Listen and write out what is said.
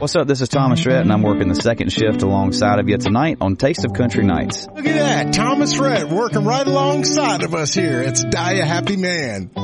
What's up? This is Thomas Rhett, and I'm working the second shift alongside of you tonight on Taste of Country Nights. Look at that, Thomas Rhett working right alongside of us here. It's Die a Happy Man.